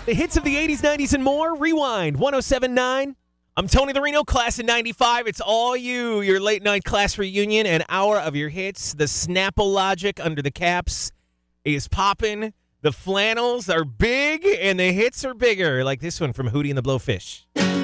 The hits of the 80s, 90s, and more. Rewind 1079. I'm Tony the Reno, class of 95. It's all you, your late night class reunion, an hour of your hits. The Snapple logic under the caps is popping. The flannels are big, and the hits are bigger, like this one from Hootie and the Blowfish.